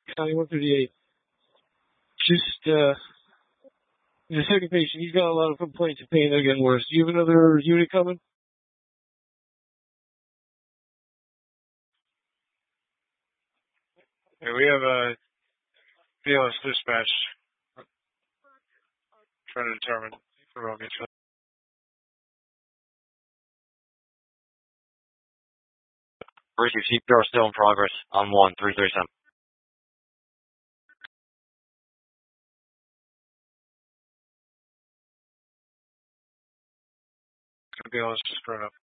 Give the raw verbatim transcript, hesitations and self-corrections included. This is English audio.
County one thirty-eight. Just, uh, the second patient, he's got a lot of complaints of pain. They're getting worse. Do you have another unit coming? Yeah, we have a B L S dispatch trying to determine if we're on each other. Receive C P R still in progress on one three three seven. B L S just brought up.